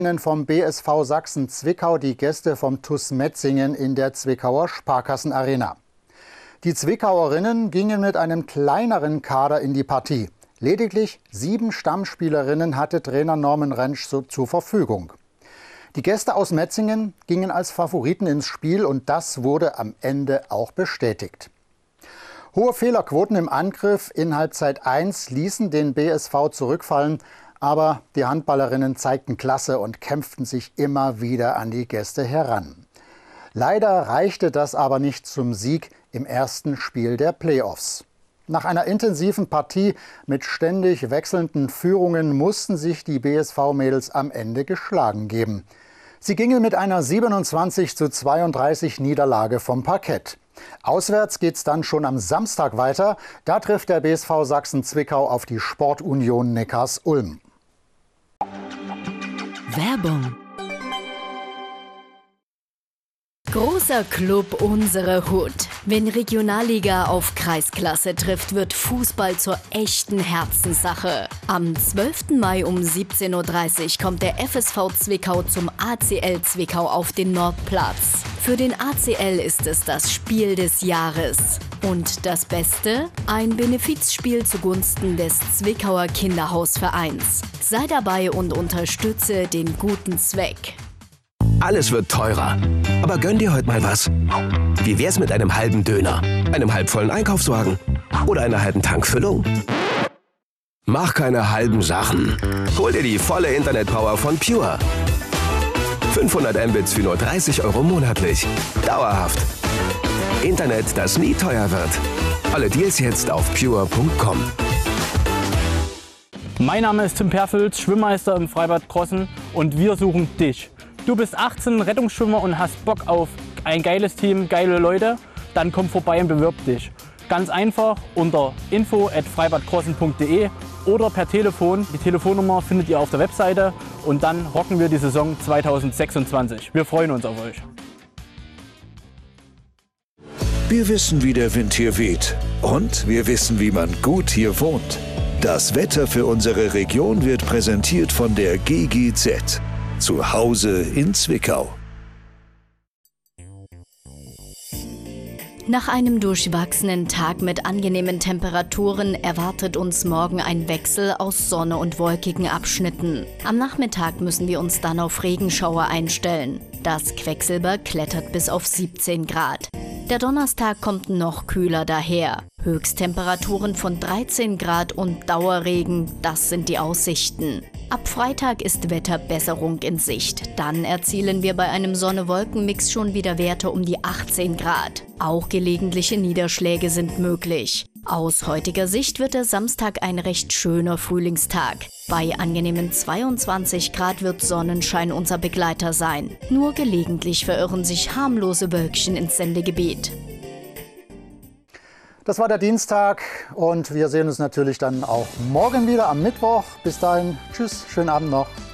Vom BSV Sachsen Zwickau die Gäste vom TuS Metzingen in der Zwickauer Sparkassenarena. Die Zwickauerinnen gingen mit einem kleineren Kader in die Partie. Lediglich 7 Stammspielerinnen hatte Trainer Norman Rentsch zur Verfügung. Die Gäste aus Metzingen gingen als Favoriten ins Spiel und das wurde am Ende auch bestätigt. Hohe Fehlerquoten im Angriff in Halbzeit 1 ließen den BSV zurückfallen. Aber die Handballerinnen zeigten Klasse und kämpften sich immer wieder an die Gäste heran. Leider reichte das aber nicht zum Sieg im ersten Spiel der Playoffs. Nach einer intensiven Partie mit ständig wechselnden Führungen mussten sich die BSV-Mädels am Ende geschlagen geben. Sie gingen mit einer 27:32 Niederlage vom Parkett. Auswärts geht's dann schon am Samstag weiter. Da trifft der BSV Sachsen Zwickau auf die Sportunion Neckars-Ulm. Werbung. Großer Club unsere Hut. Wenn Regionalliga auf Kreisklasse trifft, wird Fußball zur echten Herzenssache. Am 12. Mai um 17:30 Uhr kommt der FSV Zwickau zum ACL Zwickau auf den Nordplatz. Für den ACL ist es das Spiel des Jahres. Und das Beste? Ein Benefizspiel zugunsten des Zwickauer Kinderhausvereins. Sei dabei und unterstütze den guten Zweck. Alles wird teurer. Aber gönn dir heute mal was. Wie wär's mit einem halben Döner, einem halbvollen Einkaufswagen oder einer halben Tankfüllung? Mach keine halben Sachen. Hol dir die volle Internetpower von Pure. 500 Mbits für nur 30 € monatlich. Dauerhaft. Internet, das nie teuer wird. Alle Deals jetzt auf pure.com. Mein Name ist Tim Perfels, Schwimmmeister im Freibad Krossen und wir suchen dich. Du bist 18, Rettungsschwimmer und hast Bock auf ein geiles Team, geile Leute? Dann komm vorbei und bewirb dich. Ganz einfach unter info@freibadkrossen.de oder per Telefon. Die Telefonnummer findet ihr auf der Webseite und dann rocken wir die Saison 2026. Wir freuen uns auf euch. Wir wissen, wie der Wind hier weht und wir wissen, wie man gut hier wohnt. Das Wetter für unsere Region wird präsentiert von der GGZ. Zu Hause in Zwickau. Nach einem durchwachsenen Tag mit angenehmen Temperaturen erwartet uns morgen ein Wechsel aus Sonne und wolkigen Abschnitten. Am Nachmittag müssen wir uns dann auf Regenschauer einstellen. Das Quecksilber klettert bis auf 17 Grad. Der Donnerstag kommt noch kühler daher. Höchsttemperaturen von 13 Grad und Dauerregen, das sind die Aussichten. Ab Freitag ist Wetterbesserung in Sicht. Dann erzielen wir bei einem Sonne-Wolken-Mix schon wieder Werte um die 18 Grad. Auch gelegentliche Niederschläge sind möglich. Aus heutiger Sicht wird der Samstag ein recht schöner Frühlingstag. Bei angenehmen 22 Grad wird Sonnenschein unser Begleiter sein. Nur gelegentlich verirren sich harmlose Wölkchen ins Sendegebiet. Das war der Dienstag und wir sehen uns natürlich dann auch morgen wieder am Mittwoch. Bis dahin, tschüss, schönen Abend noch.